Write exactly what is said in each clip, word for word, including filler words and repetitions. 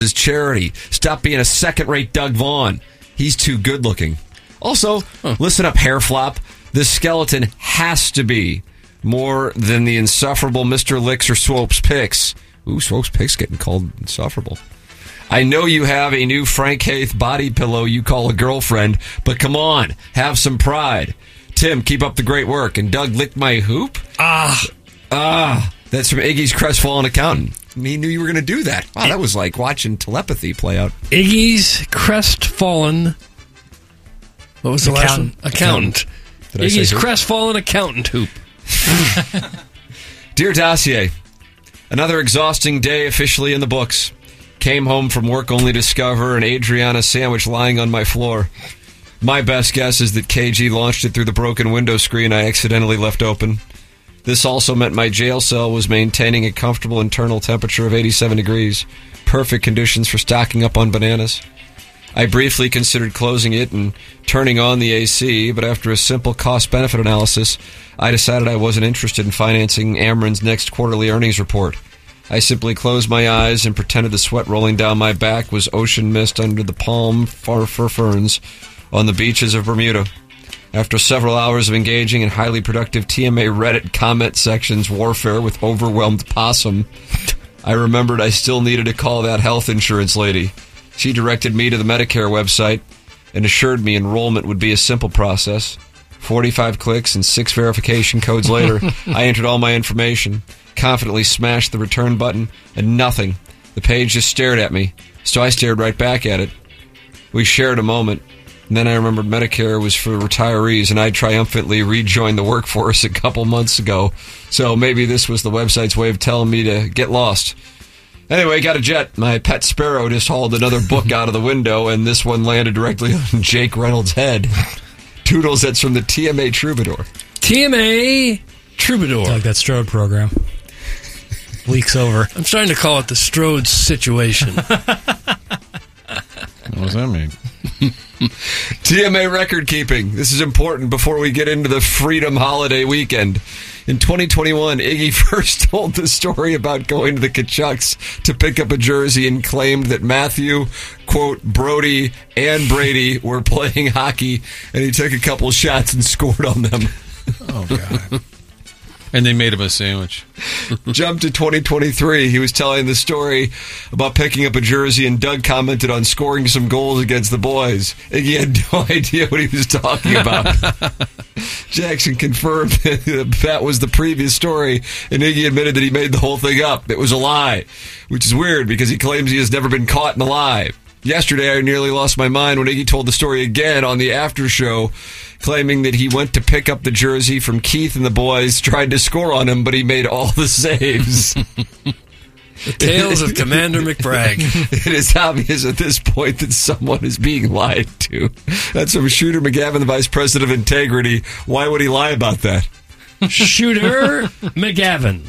his charity. Stop being a second-rate Doug Vaughn. He's too good-looking. Also, huh. listen up, hair flop. This skeleton has to be more than the insufferable Mister Licks or Swope's Picks. Ooh, Swope's Picks getting called insufferable. I know you have a new Frank Haith body pillow you call a girlfriend, but come on, have some pride. Tim, keep up the great work. And Doug, lick my hoop? Ah. Ah. That's from Iggy's crestfallen accountant. He knew you were going to do that. Wow, that was like watching telepathy play out. Iggy's crestfallen... What was the accountant. last one? Accountant. Did Iggy's crestfallen accountant hoop. Dear Dossier, another exhausting day officially in the books. Came home from work only to discover an Adriana sandwich lying on my floor. My best guess is that K G launched it through the broken window screen I accidentally left open. This also meant my jail cell was maintaining a comfortable internal temperature of eighty-seven degrees. Perfect conditions for stocking up on bananas. I briefly considered closing it and turning on the A C, but after a simple cost-benefit analysis, I decided I wasn't interested in financing Ameren's next quarterly earnings report. I simply closed my eyes and pretended the sweat rolling down my back was ocean mist under the palm far fir ferns on the beaches of Bermuda. After several hours of engaging in highly productive T M A Reddit comment sections warfare with overwhelmed possum, I remembered I still needed to call that health insurance lady. She directed me to the Medicare website and assured me enrollment would be a simple process. forty-five clicks and six verification codes later, I entered all my information, confidently smashed the return button, and nothing. The page just stared at me, so I stared right back at it. We shared a moment, and then I remembered Medicare was for retirees, and I triumphantly rejoined the workforce a couple months ago, so maybe this was the website's way of telling me to get lost. Anyway, got a jet. My pet sparrow just hauled another book out of the window, and this one landed directly on Jake Reynolds' head. Toodles, that's from the T M A Troubadour. T M A Troubadour. Like that Strode program. Leaks over. I'm starting to call it the Strode situation. What does that mean? T M A record keeping. This is important before we get into the Freedom Holiday weekend. In twenty twenty-one, Iggy first told the story about going to the Kachucks to pick up a jersey and claimed that Matthew, quote, Brody, and Brady were playing hockey, and he took a couple shots and scored on them. Oh, God. And they made him a sandwich. Jump to twenty twenty-three. He was telling the story about picking up a jersey, and Doug commented on scoring some goals against the boys. Iggy had no idea what he was talking about. Jackson confirmed that that was the previous story, and Iggy admitted that he made the whole thing up. It was a lie, which is weird because he claims he has never been caught in a lie. Yesterday, I nearly lost my mind when Iggy told the story again on the after show, claiming that he went to pick up the jersey from Keith and the boys, tried to score on him, but he made all the saves. The tales of Commander McBragg. It is obvious at this point that someone is being lied to. That's from Shooter McGavin, the Vice President of Integrity. Why would he lie about that? Shooter McGavin.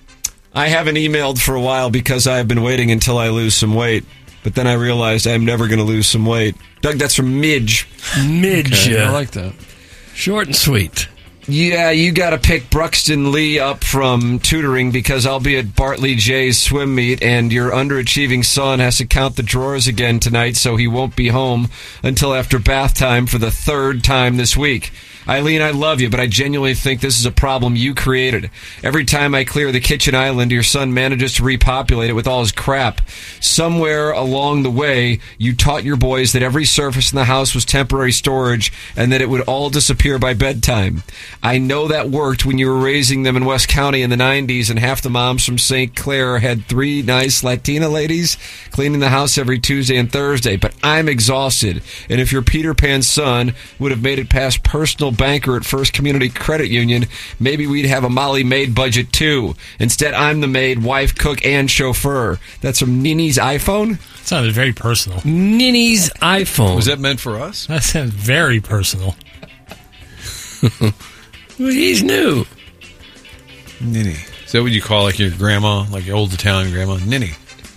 I haven't emailed for a while because I have been waiting until I lose some weight. But then I realized I'm never going to lose some weight. Doug, that's from Midge. Midge. Okay, I like that. Short and sweet. Yeah, you got to pick Bruxton Lee up from tutoring because I'll be at Bartley J's swim meet, and your underachieving son has to count the drawers again tonight, so he won't be home until after bath time for the third time this week. Eileen, I love you, but I genuinely think this is a problem you created. Every time I clear the kitchen island, your son manages to repopulate it with all his crap. Somewhere along the way, you taught your boys that every surface in the house was temporary storage and that it would all disappear by bedtime. I know that worked when you were raising them in West County in the nineties, and half the moms from Saint Clair had three nice Latina ladies cleaning the house every Tuesday and Thursday. But I'm exhausted, and if your Peter Pan's son would have made it past personal banker at First Community Credit Union, maybe we'd have a Molly maid budget too. Instead, I'm the maid, wife, cook, and chauffeur. That's from Nini's iPhone? That sounded very personal. Nini's iPhone. Was that meant for us? That sounds very personal. Well, he's new. Ninny. Is that what you call like your grandma, like your old Italian grandma? Ninny.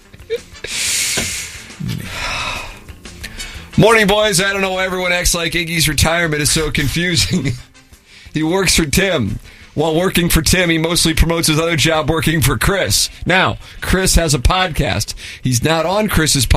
Ninny. Morning, boys. I don't know why everyone acts like Iggy's retirement is so confusing. He works for Tim. While working for Tim, he mostly promotes his other job working for Chris. Now, Chris has a podcast. He's not on Chris's podcast.